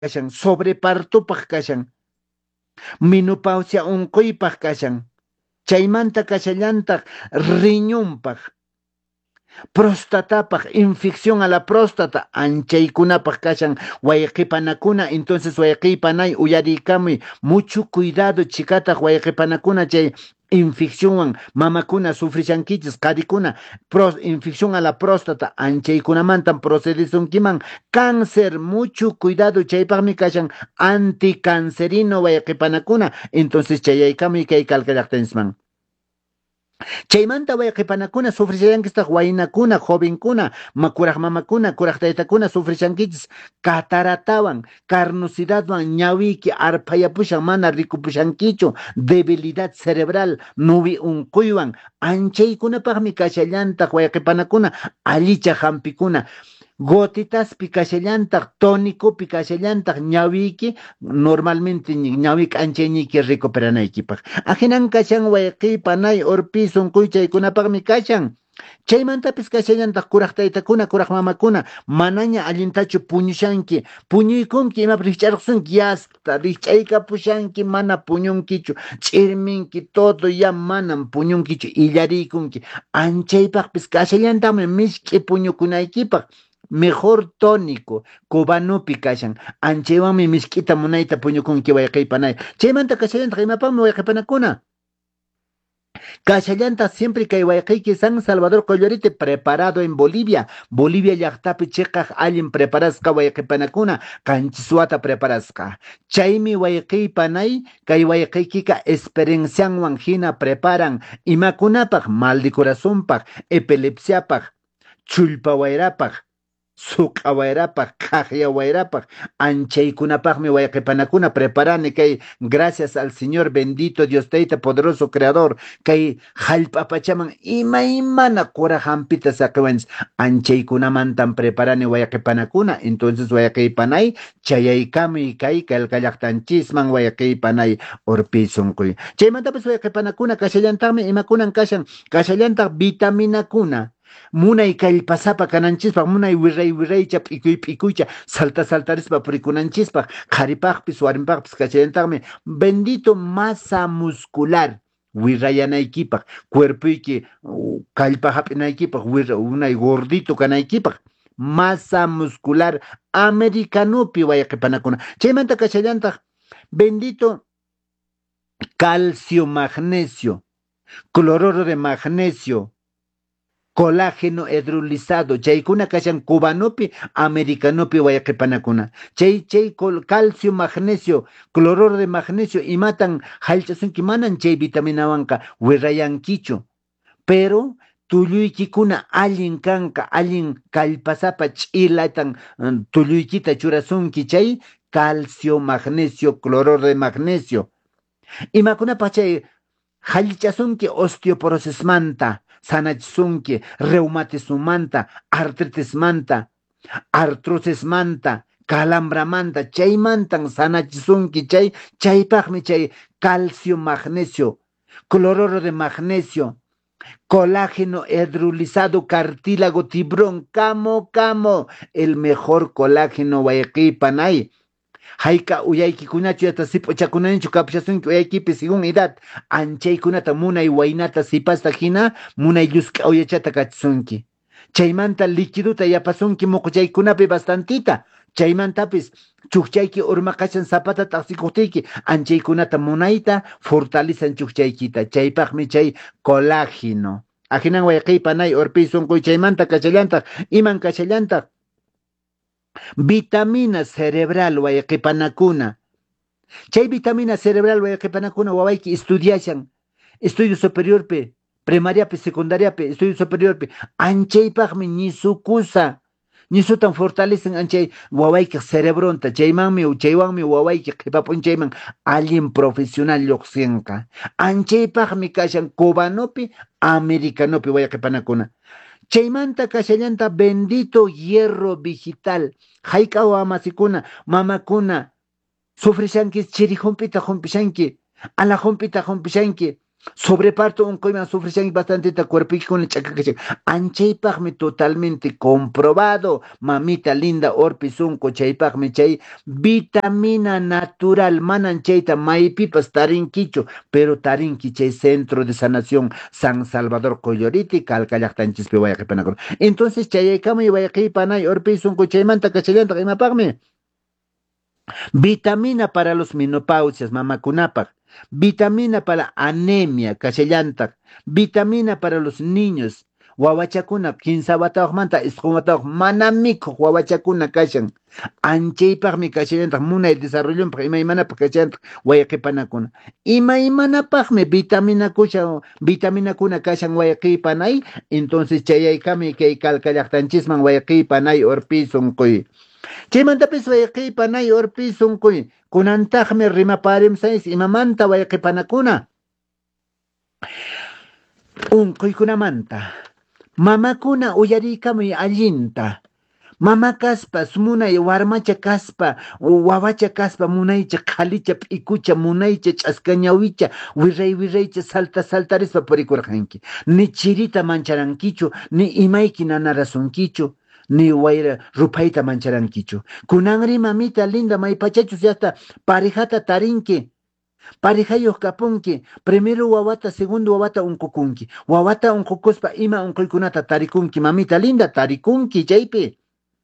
kashan, sobrepartupaq kashan, menopausia unquypaq kashan, chaymanta kashallantaq riñunpaq, prostatapaq, infección a la próstata, anchaykunapaq kashan wayqipanakuna, entonces wayqipanay uyariykamuy, mucho cuidado chikataq wayqipanakuna chay infección mamakuna sufrishankichis qarikuna infección a la próstata anchaykunamantan procedisunkiman cáncer mucho cuidado chaypaqmi kashan anticancerino wayqipanakuna entonces chayaykamuy kay kalkallaqtanisman. Chaymanta wayqipanakuna sufrishankistaq waynakuna, jovenkuna, kuraq mamakuna, kuraq taytakuna sufrishankichis cataratawan, carnosidadwan, ñawiki arpayapushan mana rikupushankichu, debilidad cerebral, nubi unquywan, anchaykunapaqmi kashallantaq wayqipanakuna, allicha hampikuna. Gotitaspi kashallantaq, tónicopi kashallantaq, ñawiki, normalmente ñawiki anchayñiki recuperaнаykipaq. Ajinan kashan wayqipanay urpi sunquy chaykunapaqmi kashan. Chaymantapis kashallantaq kuraq taytakuna, kuraq mamakuna, manaña allintachu puñushanki, puñuykunki ima rikch'arqsunki yasta, rikch'aykapushanki mana puñunkichu, ch'irminki todo ya manan puñunkichu, illariykunki, anchaypaqpis kashallantaqmi misk'i puñukunaykipaq. Mejor tónico, cubanopi kashan, anchaywanmi misk'ita munayta puñukunki wayqipanay. Chaymanta kashallantaq imapaqmi wayqipanakuna. Kashallanta siempre kay wayqiyki San Salvador Collorite preparado en Bolivia. Bolivia llaqtapi chiqaq allin preparasqa wayqipanakuna qanchiswata preparasqa. Chaymi wayqiypanay kay wayqiykika experiencianwan hina preparan imakunapaq mal de corazonpaq, epilepsiapaq, chulpa wayrapaq, suqa wayrapaq, qaqlla wayrapaq, anchaykunapaqmi wayqipanakuna preparani kay gracias al Señor bendito Dios Tayta poderoso creador kay hallp'apachaman imaymana qurahampita saqiwanis anchaykunamantan preparani wayqipanakuna entonces wayqipanay chayaykamuy kay kallqallaqtanchisman wayqipanay urpi sunquy chaymantapis wayqipanakuna kashallantaqmi imakunan kashan kashallantaq vitaminakuna munay kallpasapa kananchispaq munay wiraycha p'ikuycha saltarispa purikunanchispaq qharipaqpis warinpaqpis kashallantaqmi bendito masa muscular wirayanaykipaq cuerpuyki kallpa hap'inaykipaq unay gordito kanaykipaq masa muscular americanupi wayqipanakuna chaymanta kashallantaq bendito calcio magnesio cloruro de magnesio colágeno hidrolizado, chaykuna kashan cubanopi, americanopi wayqipanakuna. Chay calcio, magnesio, cloruro de magnesio, imatan hallchasunki manan chay vitaminawanka wirayankichu. Pero tulluykikuna allin kanka, allin kallpasapa ch'ilatan tulluykita churasunki chay calcio, magnesio, cloruro de magnesio. Imakunapaq chay hallchasunki osteoporosismanta, sanachsunki, reumatismanta, artritismanta, artrosismanta, calambramanta, chaymantan sanachisunki chaypaqmi chay calcio, magnesio, cloruro de magnesio, colágeno hidrolizado, cartílago, tiburón, camo, el mejor colágeno wayqipanay. Hayka uyaykikunachu yata sip'uchakunanichu kapushasunki uyaykipi según edad anchaykunata munay waynata sipasta hina munay llusqa uyachata kachisunki chaymanta liquiduta yapasunki muquchaykunapi bastantita chaymantapis chukchayki urmaqashan zapata taqsikuqtiyki anchaykunata munayta fortalecen chukchaykita chaypaqmi chay colágeno ahinan wayqipanay urpi sunquy chaymanta kachallantaq iman kachallantaq vitamina cerebral wayqipanakuna. Chay vitamina cerebral wayqipanakuna wawayki estudiashan. Estudio superiorpe, primariape, secundariape, estudio superiorpe. Anchaypaqmi nisukusa. Nisutan fortalecen anchay wawayki cerebronta. Chaywanmi wawayki qipapunchayman allin profesional lluqsinqa. Anchaypaqmi kashan cubanopi, americanopi wayqipanakuna. Chaymanta kashallanta bendito hierro vegetal. Haykawa amasikuna, mamakuna, sufrishanki chiri humpita humpishanki, ala humpita humpishanki, Sobreparto un coima sufrishan bastante ta cuerpo con el chacacacha. Anchaypagme totalmente comprobado. Mamita linda orpisunco chaypagme chay vitamina natural mananchayta maipipas tarinquicho, pero tarinqui chay centro de sanación San Salvador Coyoriti calcallactanchispe guayaquipanacor. Entonces chayaycama y guayaquipanay orpisunco chaymanta cachallanta imapagme. Vitamina para los menopausias, mamakunapag. Vitamina para anemia, kashallantak. Vitamina para los niños. Wawachakuna, kinsawatawak manta, isqumawatawak, manamiko wawachakuna kashan. Anchaypaqmi kashallantak, munay desarrollonpaq, imaymanapaq kashallantak, wayaqipanakuna. Imaymanapaqmi vitaminakuna kashan wayaqipanay, entonces chayaykami kay kalkallaqtanchisman wayaqipanay orpisun kuy. Chaymantapis wayqipanay urpi sunquy kunantaqmi rimaparimsayis imamanta wayqipanakuna unquykunamanta mamakuna uyariykamuy allinta mama kaspas munay warmacha kaspa wawacha kaspa munaycha qhalicha p'ikucha munaycha ch'askañawicha wiraycha saltarispa purikurqanki ni chirita mancharankichu ni imayki nanarasunkichu ni wayra rupaita mancharankichu. Kunanri mamita linda maypachachus hasta parejata tarinki. Parejayuq kapunki. Primero wawata, segundo wawata unqukunki. Wawata unqukuspa ima unquykunata tarikunki. Mamita linda tarikunki chaypi.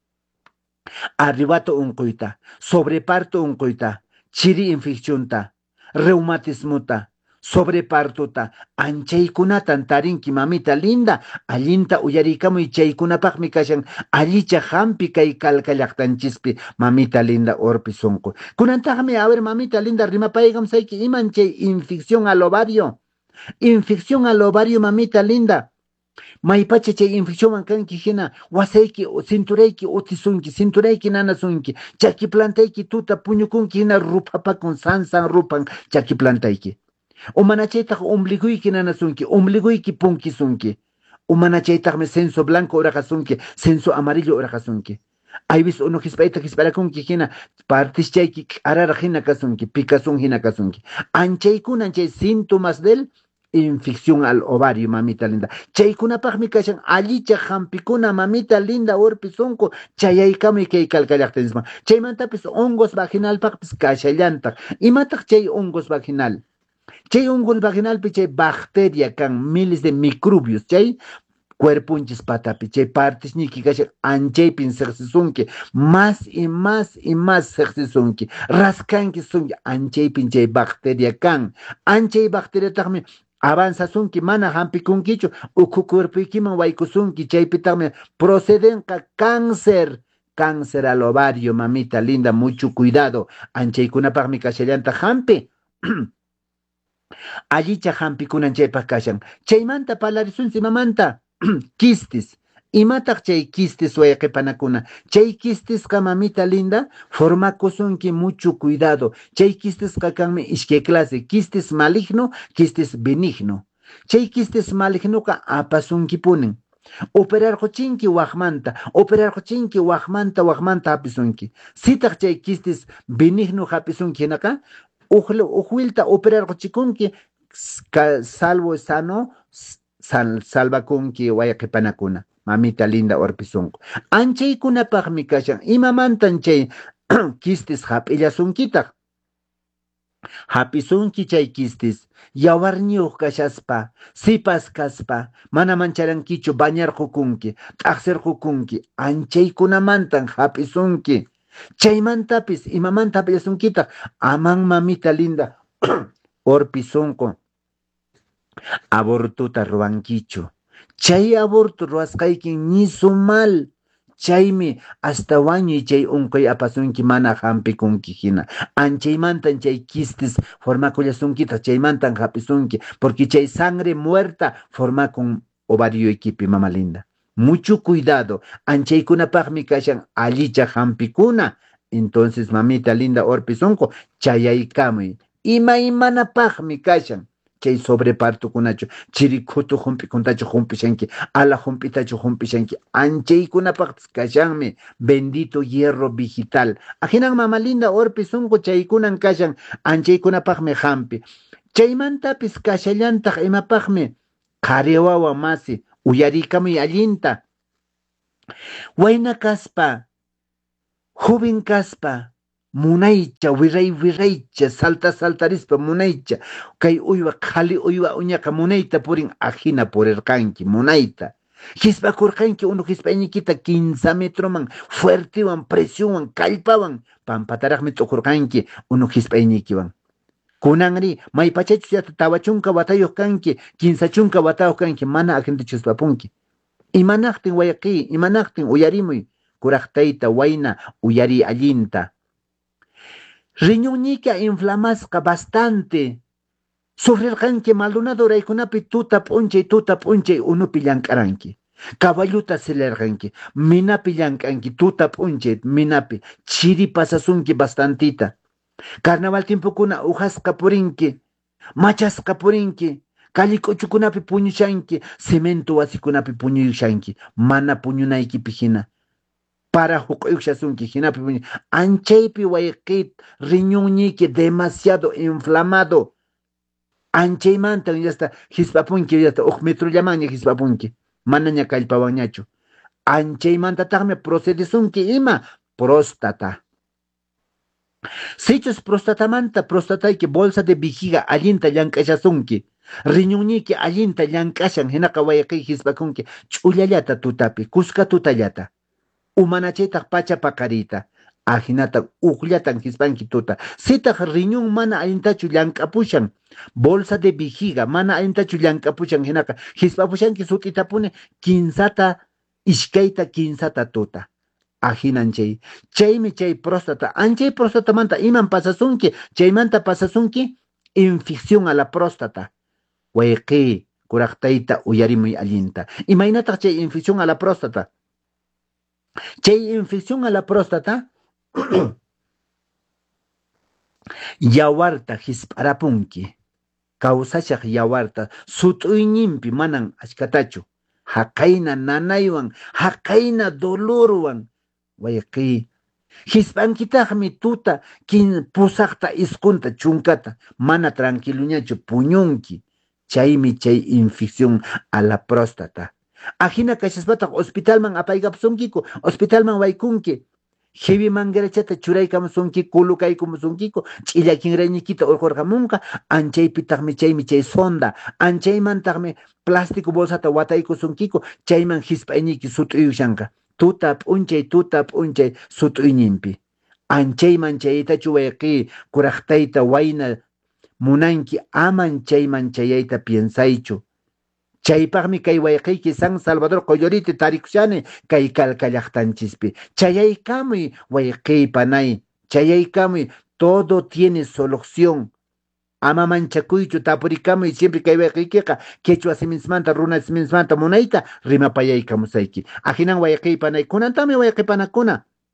Arribato unquyta, sobreparto unquyta, chiri infeccionta, reumatismuta, sobrepartuta, anchaykunatan tarinki mamita linda, allinta uyariykamuy chaykunapaqmi kashan allicha hampi kay kalkallaqtanchispi mamita linda orpi sunqu. Kunantaqmi a ver mamita linda rimapaygamsayki iman chay infección al ovario. Infección al ovario mamita linda. Maypacha chay infección kanki hina wasayki cinturayki utisunki cinturayki nanasunki chaki plantayki tuta puñukunki hina rupapakun sansan rupan chaki plantayki umanachaytaq ombliguyki nanasunki ombliguyki punkisunki umanachaytaqmi senso blanco uraqasunki senso amarillo uraqasunki ayvis unuqispayta qisparakunki hina partischayki arara hina kasunki picazón hina kasunki anchaykuna chay síntomas del infección al ovario, mamita linda. Chaykunapaqmi kashan allicha hampikuna, mamita linda, urpi sunqu, chayaykami kay kalkallaqtanisman. Chaymantapis hongos vaginalpaqpis kashallantaq. Imataq chay hongos vaginal. Chay hongos vaginalpi chay bacteria kan miles de microbios, chay cuerpunchis patapi, chay partes niki kashan anchaypin seqsisunki, más y más y más seqsisunki. Raskanki sunki, anchaypin chay bacteria kan. Anchay bacteria taqmi avanzasunki mana hampikunkichu ukukurpikiman waykusunki chaypitaqmi procedenqa cáncer al ovario mamita linda mucho cuidado anchaykunapaqmi kashallanta hampi allicha hampikunan chaypaq kashan chaymanta palarisunsi mamanta quistis imataq chay quistis wayqipanakuna chay quistisqa mamita linda formakusunki mucho cuidado chay quistisqa kanmi ishkay clase quistis maligno quistis benigno chay quistis malignoqa apasunkipunin operarquchinki waqmanta hapisunki sitaq chay quistis benigno hapisunki hinaqa uqwilta operarquchikunki salvo sano salvakunki wayqipanakuna mamita linda orpisunku anchaykunapaqmi kashan imamantan chay quistis hap'illasunkitaq hapisunki chay quistis yawarniyuq kashaspa sipas kaspa mana mancharankichu bañarqukunki t'aqsirqukunki anchaykunamantan hapisunki chaymantapis imamanta hap'illasunkitaq aman mamita linda orpisunku abortuta ruankichu chay aborto ruwasqaykin nisu mal chaymi hasta wañuy chay unquy apasunki mana hampikunki hina anchaymantan chay quistis formakullasunkita chaymantan hapisunki porque chay sangre muerta formakun ovarioykipi mama linda mucho cuidado anchaykunapaqmi kashan allicha hampikuna entonces mamita linda orpisunku chayaykamuy imaymanapaqmi kashan chay sobreparto kunachu chirikutu humpikuntachu humpishanki ala humpitachu humpishanki anchaykunapaqpis kashanmi bendito hierro vegetal ajinan mama linda orpi sunqu chaykunan kashan anchaykunapaqmi hampi Chaymantapis kashallantaq imapaqmi qariwawa masi uyarikamuy allinta. Wayna kaspa, joven kaspa, munaycha, wiraycha, saltarispa munaycha, kay uywa qhali uywa uñaqa munayta purin ajina purirqanki, munayta. Hispakurqanki unu hispaynikita 15 metroman, fuertewan, presionwan, kallpawan, pampataraqmi t'ukurqanki unu hispaynikiwan. Kunanri, may pachachu yata tawachunka watayuq kanki, 15 chunka watayuq kanki, mana akinta chuspapunki. Imanaqtin wayqi, imanaqtin uyarimuy, kuraqtayta wayna uyari allinta. Riñuñika inflamasqa bastante. Sufrirqanki Maldonado raykunapi tuta p'unchay unupi llank'aranki. Caballuta acelerqanki, minapi llank'anki, tuta p'unchay minapi, chiri pasasunki bastantita. Carnaval tiempukuna ujasqa purinki, machasqa purinki, kalli k'uchukunapi puñushanki, cemento wasikunapi puñushanki, mana puñunaykipi hina. Para huq'ukshasunki hinapi puñu. Anchaypi wayqit riñuñiki demasiado inflamado. Anchaymanta yasta hispapunki yasta 1 metrollamanña hispapunki. Manaña kallpawanñachu. Anchaymantataqmi procedisunki ima próstata. Sichus prostatayki bolsa de vejiga allinta llank'ashasunki. Riñuñiki allinta llank'ashan hinaqa wayqi hispakunki ch'ullallata tutapi, kusqa tutallata. Umanachaytaq pacha paqarita. Ajinata uqllatan hispanki tuta. Sitaq riñun mana allintachu llank'apushan. Bolsa de vejiga mana allintachu llank'apushan hinaqa hispapushanki sut'itapuni 15 ishkayta 15 tuta. Ajinan chay. Chaymi chay próstata. Anchay próstatamanta iman pasasunki. Chaymanta pasasunki infección a la próstata. Wayqi kuraqtayta uyarimuy allinta. Imaynataq chay infección a la próstata. Chay infección a la próstata yawarta hisp'arapunki. Kawsashaq yawarta sut'uyninpi manan achkatachu. Haqayna nanaywan, haqayna dolorwan. Wayqi hisp'ankitaqmi tuta pusaqta isqunta chunkata mana tranquiluñachu puñunki. Chaymi chay infección a la próstata. Ajina kashaspatak hospitalman apaygapsunkiku, hospitalman waykunki. Heavy mangarachata churaykamusunki, kulukaykamusunkiku, ch'illakinraynikita urqurqamunqa, anchaypitaqmi chaymi chay sonda, anchaymantaqmi plástico bolsata wataykusunkiku, chayman hisp'ayniki sut'uyushanqa. Tuta p'unchay sut'uyninpi. Anchayman chaytachu wayqi, kuraqtayta wayna munanki aman chayman chayayta piensaychu. Chaypaqmi kay wayqiyki San Salvador Qolloriti tarikushani kay Calca llaqtanchispi. Chayaykamuy wayqiy panay, chayaykamuy, todo tiene solución. Ama manchakuychu tapurikamuy siempre kay wayqiykiqa quechua siminsmanta, runa siminsmanta munayta rimapayaykamusayki. Ajinan wayqiy panay, kunantami wayqiy panakuna.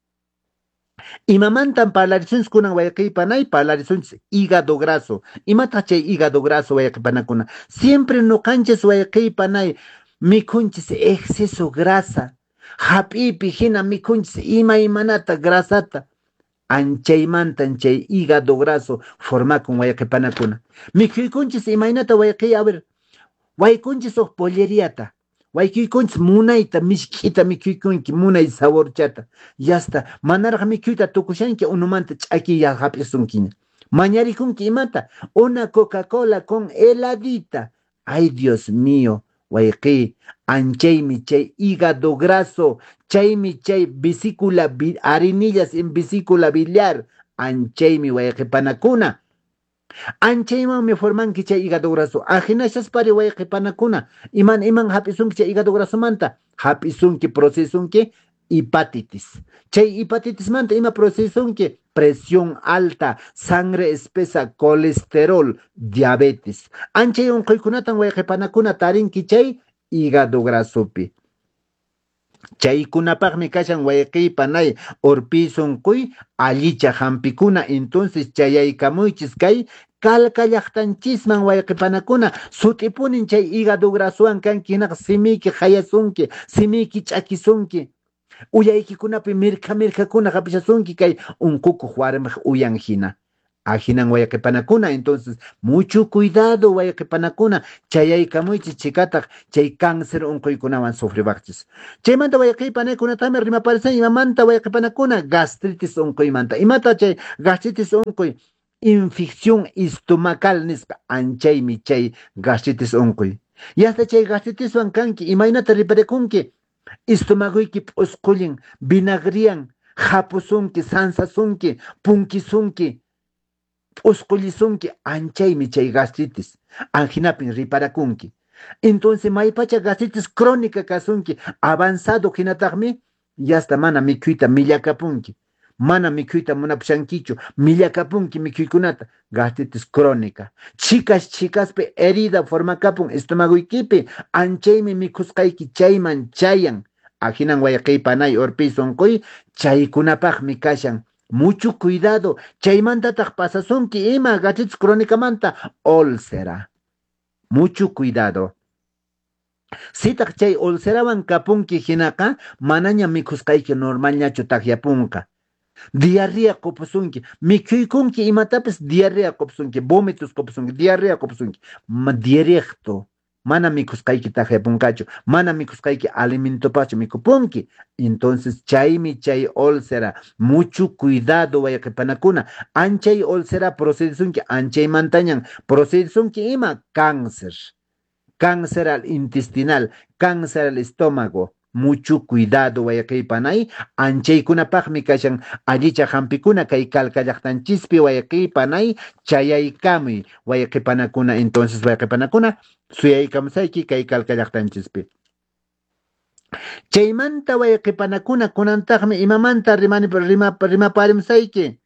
Imamantan parlarisunchis kunan wayqipanay, parlarisunchis hígado graso. Imataq chay hígado graso wayqipanakuna. Siempre nuqanchis wayqipanay mikhunchis exceso grasa. Hap'ipi hina mikhunchis imaymanata grasata. Anchaymantan chay hígado graso formakun wayqipanakuna. Mikhuykunchis imaynata wayqiy, a ver, waykunchis uq polleriata. Waykuykunchis munayta mishkita mikhuykunki munay saborchata. Yasta manaraq mikhuyta tukushanki unumanta ch'akiya hap'isunkiña. Mañarikunki imata una Coca-Cola con heladita. Ay Dios mío, wayqi anchaymi chay hígado graso, chaymi chay vesícula arenillas en vesícula biliar, anchaymi wayqipanakuna. Anchaymanmi formanki chay hígado graso. Ajinashaspari wayqipanakuna. Iman hap'isunki chay hígado grasomanta. Hap'isunki procesunki hepatitis. Chay hepatitis manta ima procesunki presión alta, sangre espesa, colesterol, diabetes. Anchay unquykunatan wayqipanakuna tarinki chay hígado grasopi. Chaykunapaqmi kashan wayqipanay urpisunkuy allicha hampikuna. Entonces chayaykamuychis kay Calca llaqtanchisman wayqipanakuna sutipunin chay hígado grasowan kanki hinaqa simiki hayasunki, simiki ch'akisunki. Uyaykikunapi mirkakuna hapishasunki kay unqukuq warmiq uyan hina. ajinan wayqipanakuna. Entonces, mucho cuidado wayqipanakuna, chayaykamuychis chikataq, chay cáncer unquykunawan sufribaqchis. Chaymanta wayqipanaykunatami rimaparisay imamanta wayqipanakuna, gastritis unquymanta. Imata chay gastritis unquy, infección estomacal nisqa, anchaymi chay gastritis unquy. Y hasta chay gastritiswan kanki, imaynata riparikunki, estomaguyki p'usqullin, vinagrian, hapusunki, sansasunki, punkisunki, p'usqullisunki, anchaymi chay gastritis, anjinapin riparakunki. Entonces, maypacha gastritis crónica kasunki, avanzado hinataqmi, ya hasta mana mikuyta millakapunki. Mana mikuyta munapushankichu, millakapunki mikuykunata, gastritis crónica. Chikaspe herida formakapun estomaguykipi, anchaymi mikusqayki chayman chayan. Ajinan wayaqiypanay urpisunquy, chaykunapaqmi kashan. Mucho cuidado, chaymantataq pasasunki ima gastritis crónicamanta, úlcera. Mucho cuidado. Sitaq chay ulcerawan kapunki hinaqa, manaña mikusqayki normalñachu taqyapunqa. Diarrea qupusunki, mikuykunki imatapis diarrea qupusunki, vómitos qupusunki, diarrea qupusunki, directo. Mana mikusqayki taqyapunqachu, mana mikusqayki alimentopachu mikupunki. Entonces chaymi chay úlcera, mucho cuidado wayqipanakuna. Anchay úlcera procedisunki, anchay mantañan, procedisunki ima cáncer. Cáncer al intestinal, cáncer al estómago. Mucho cuidado wayaqiypanay, anchaykunapaqmi kashan allicha hampikuna kay kallqallaqtanchispi wayaqiypanay, chayaykamuy wayqipanakuna. Entonces wayqipanakuna suyaykamusayki kay kallqallaqtanchispi. Chaymanta wayqipanakuna kunantaqmi imamanta rimaparimsayki.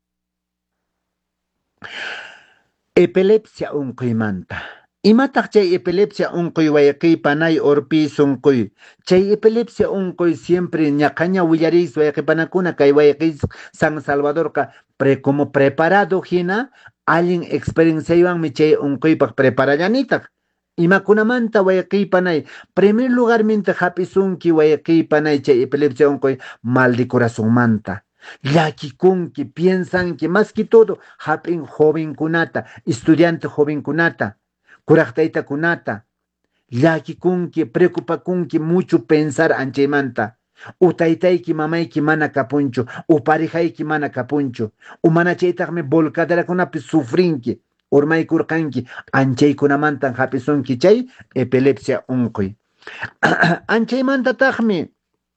Epilepsia unquymanta. Imataq chay epilepsia unquy wayqiypanay urpisunquy. Chay epilepsia unquy siempre ñaqaña willaris wayqipanakuna kay wayqis San Salvadorqa como preparado hina allin experienciaywanmi chay unquypaq preparallanitaq. Imakunamanta wayqiypanay primer lugarmente hapisunki wayqiypanay chay epilepsia unquy mal de corazonmanta. Llakikunki, piensanki, más que todo, hapin jovenkunata, estudiante jovenkunata, kuraqtayta kunata, llakikunki, preocupakunki mucho pensar anchaymanta. Utaytayki mamayki mana kapunchu, uparejayki mana kapunchu, mana chaytaqmi volcaderakunapi sufrinki, urmaykurqanki, anchaykunamantan hapisunki chay epilepsia unquy. Anchaymantataqmi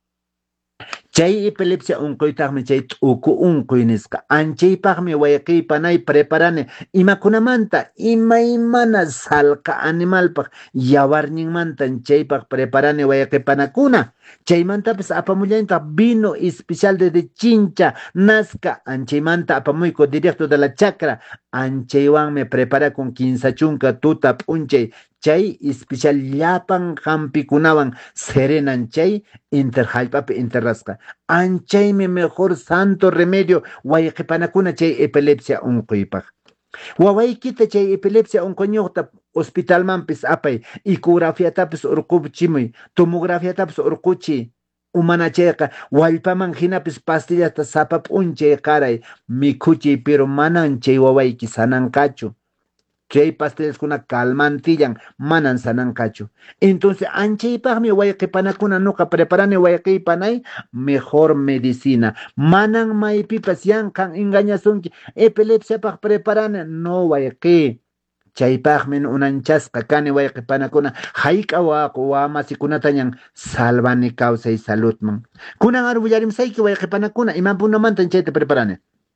chay epilepsia unquytaqmi chay t'uku unquy nisqa. Anchaypaqmi wayqiypanay preparane imakunamanta imaymana salqa animalpaq yawarninmantan chaypaq preparane wayqipanakuna. Chaymantapis apamullaintaq vino especial de Chincha, Nazca, anchaymanta apamuyku directo de la chacra. Anchaywanmi prepara con kinsachunka tuta p'unchay. Chay especial llapan hampikunawan serenan chay interhallpapi interrasqa. Anchaymi mejor santo remedio wayqipanakuna chay epilepsia unquypaq. Wawaykita chay epilepsia unquñuqta hospitalmanpis apay, ecografiatapis urquchimuy, tomografiatapis urquchiy. Umanachayqa wallpaman hinapis pastillasta sapa p'unchay qaray, mikhuchiy pero manan chay wawayki sananqachu. Chay pastillas calmantillan, manan sananqachu. Entonces, anchaypaqmi wayqipanakuna nuqa preparane wayqiypanay mejor medicina. Manan maypipas yanqan engañasunki, epilepsiapaq preparane, no wayqi. Chaypaqmi unanchasqa kani wayqipanakuna hayk'awa masikunatañan salvani kawsay saludman. Kunan arwillarimsayki wayqipanakuna imanpunamantan chayta preparane.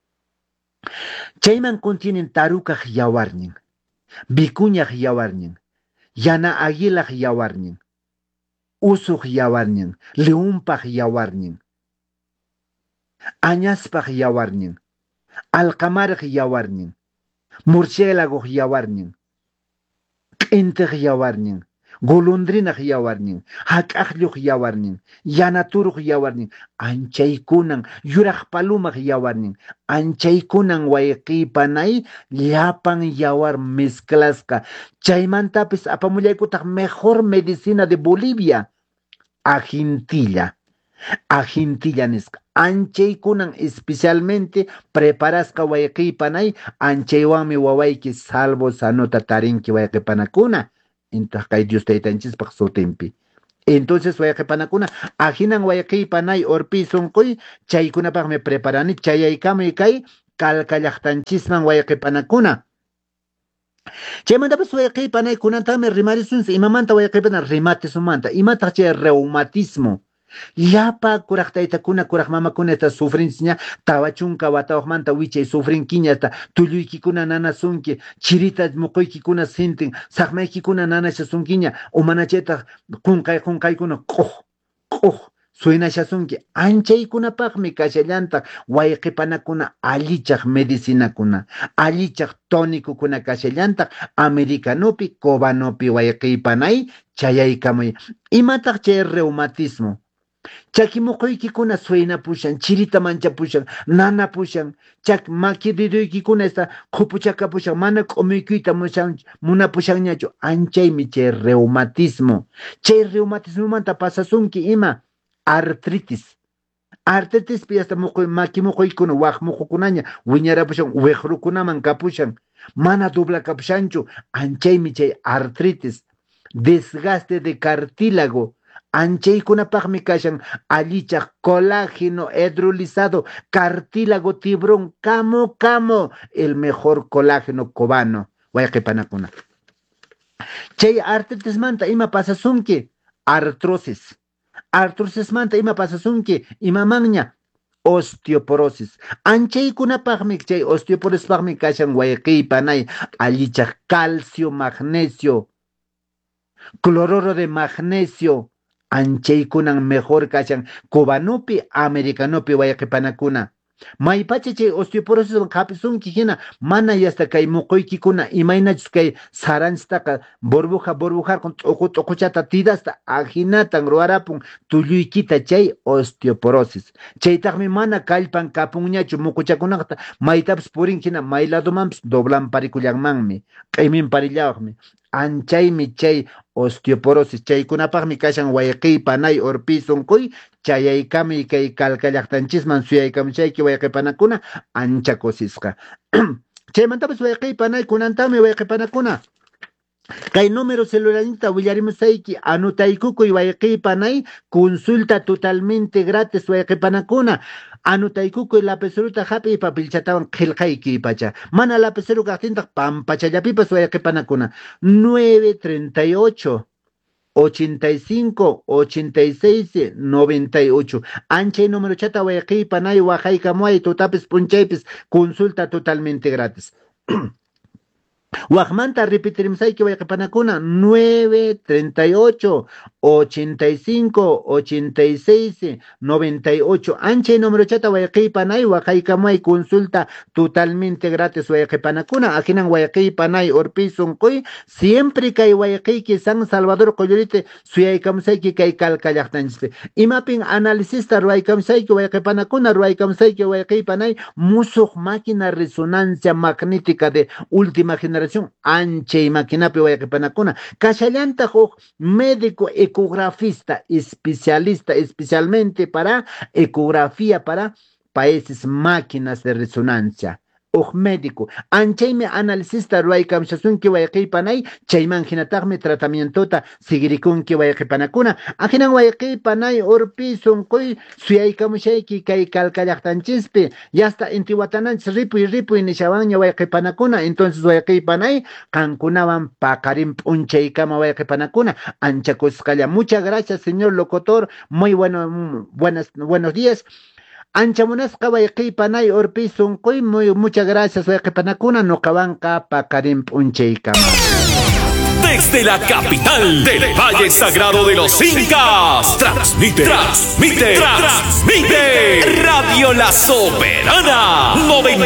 Chayman contienen tarukaq yawarnin, vicuñaq yawarnin, yana aguilaq yawarnin, usuq yawarnin, leunpaq yawarnin, añaspaq yawarnin, alqamaraq yawarnin, murciélago yawarnin, q'intiq yawarnin, golondrinaq yawarnin, hak'aqlluq yawarnin, yanaturuq yawarnin, anchaykunan, yuraq palumaq yawarnin, anchaykunan wayqiypanay llapan yawar mezclasqa. Chaymantapis apamullaykutaq mejor medicina de Bolivia, ajintilla. Ajintilla nisqa. Anchaykunan especialmente preparasqa wayqiypanay anchaywanmi wawayki salvo sanota tarinki wayqipanakuna. Entonces kay Dios taytanchispaq sutinpi. Entonces wayqipanakuna ahinan wayqiypanay urpi sunquy chaykunapaqmi preparani chayaykamuy kay Calca llaqtanchisman wayqipanakuna. Chaymantapas wayqiypanaykunatami rimarisunsi imamanta wayqiypana rimatisumanta imataq chay reumatismo. Llapa kuraq taytakuna kuraq mamakunata sufrinsiña tawa chunka watawaqmanta wichay sufrinkiñata tulluykikuna nanasunki chirita muquykikuna sintin saqmaykikuna nanashasunkiña umanachaytaq qunqaykuna quj suynashasunki anchaykunapaqmi kashallanta wayqipanakuna allichaq medicinakuna allichaq tonicukuna kashallanta americanopi cubanopi wayqiypanay chayaykamuy imataq chay reumatismo chakimuquykikuna suynapushan chirita manchapushan nanapushan chak makirirruykikuna esta qupuchakapushan mana q'umiykuyta munapushanñachu anchaymi chay reumatismo manta pasasunki ima artritis hasta makimuquykuna waq muqukunaña wiñarapushan wiqrukunaman kapushan mana dublakapushanchu anchaymi chay artritis desgaste de cartílago anchaykunapaqmi kashan allichaq colágeno hidrolizado cartílago tiburón camo el mejor colágeno cubano wayqipanakuna chay artritis manta ima pasasunki artrosis manta ima pasasunki imamanña osteoporosis anchaykunapaqmi chay osteoporosis kashan wayqiypanay allichaq calcio magnesio cloruro de magnesio anchaykunan mejor kashan cubanopi americanopi wayqipanakuna maypacha chay osteoporosis qapisunki hina mana yasta kay muquykikuna imaynachus kay saranchtaqa burbujarkun t'uquchata tidasta ahinatan ruwarapun tulluykita chay osteoporosis chaytaqmi mana kallpan kapunñachu muquchakunaqta maytapas purinhina may ladomanpas doblan parikullanmanmi q'imin parillawaqmi anchaymi chay osteoporosis chaykunapaqmi kashan wayqiypanay urpi sunquy chayaykami kay Calca llaqtanchisman suyaykamushayki wayqipanakuna ancha kusisqa chaymantapas wayqiypanay kunantami wayqipanakuna kay número celularita willarimusayki anotaykukuy wayqiypanay consulta totalmente gratis wayqipanakuna anotaykukuy lapiceruta hapi papelchatawan qillqayki pacha mana lapiceru kaqtintaq pampachallapipas wayqipanakuna 938 85 86 98 anchay número chata wayqiypanay waqaykamuay tutapis punchaypis consulta totalmente gratis Waqmanta repitirimsayki wayqipanakuna 938 85 86 98 anchay número chata wayqiypanay waqaykamuay consulta totalmente gratis wayqipanakuna ahinan wayqiypanay urpi sunquy siempre kay wayqiyki San Salvador Qollurite suyaykamusayki kay Calca llaqtanchispi imapin analisista ruwaykamusayki wayqipanakuna ruwaykamusayki wayqiypanay musuq máquina resonancia magnética de última generación anchay maquinapi wayqipanakuna kashallanta huk médico ecografista especialista especialmente para ecografía para países máquinas de resonancia médico anchaymi analisista ruwaykamshasunki wayqiypanay chayman hinataqmi tratamientota sigirikunki wayqipanakuna ahinan wayqiypanay urpi sunquy suyaykamushayki kay Calca llaqtanchispi yasta intiwatananchis ripuy nishawanña wayqipanakuna entonces wayqiypanay qankunawan paqarin p'unchaykama wayqipanakuna ancha kusqalla muchas gracias señor locutor muy buenos días ancha munasqa wayqiypanay urpi sunquy muchas gracias wayqipanakuna nuqawanqa paqarin p'unchaykama desde la capital del Valle Sagrado de los Incas transmite Radio La Soberana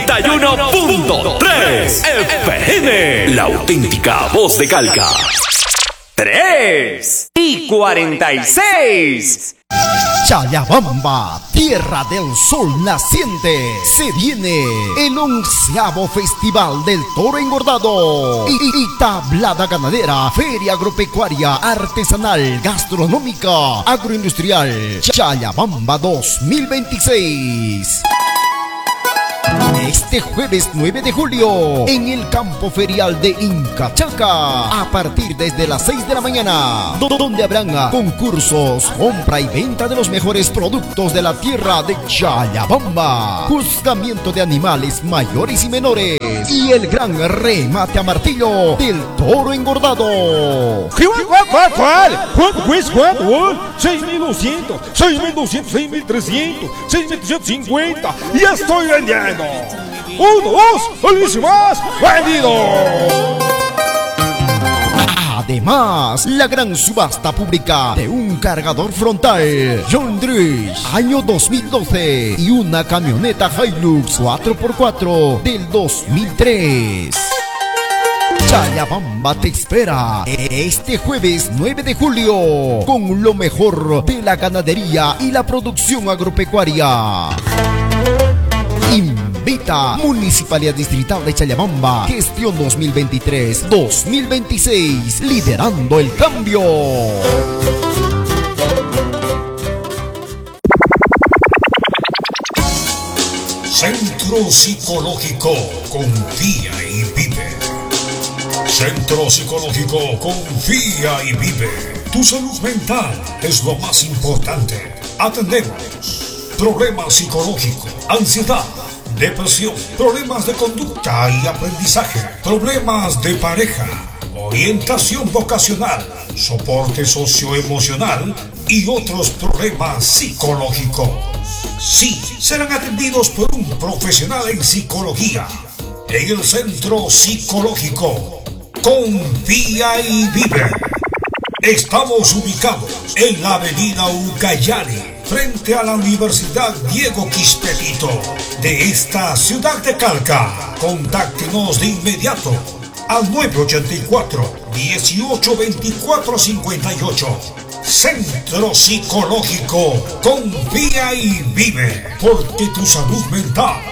91.3 FM la auténtica voz de Calca 3:46 Chayabamba, tierra del sol naciente. Se viene el 11º Festival del Toro Engordado y Tablada Ganadera, Feria Agropecuaria, Artesanal, Gastronómica, Agroindustrial, Chayabamba 2026. Este jueves 9 de julio, en el campo ferial de Incachaca, a partir desde las 6 de la mañana, donde habrán concursos, compra y venta de los mejores productos de la tierra de Chayabamba, juzgamiento de animales mayores y menores, y el gran remate a martillo del toro engordado. ¿Cuál? ¿Cuánto cuesta? ¿Cuánto? 6.200, 6.200, 6.300, 6.350. ¡Ya estoy vendiendo! 1, 2, ¡Alicia más! ¡Vendido! Además, la gran subasta pública de un cargador frontal John Deere año 2012 y una camioneta Hilux 4x4 del 2003. Chayabamba te espera este jueves 9 de julio con lo mejor de la ganadería y la producción agropecuaria. Invita Municipalidad Distrital de Chayabamba, gestión 2023-2026, liderando el cambio. Centro Psicológico Confía y Vive. Centro Psicológico Confía y Vive. Tu salud mental es lo más importante. Atendemos problemas psicológicos, ansiedad, depresión, problemas de conducta y aprendizaje, problemas de pareja, orientación vocacional, soporte socioemocional y otros problemas psicológicos. Sí, serán atendidos por un profesional en psicología en el Centro Psicológico Confía y Vive. Estamos ubicados en la avenida Ucayali, frente a la Universidad Diego Quisperito de esta ciudad de Calca. Contáctenos de inmediato al 984-1824-58. Centro Psicológico Confía y Vive, porque tu salud mental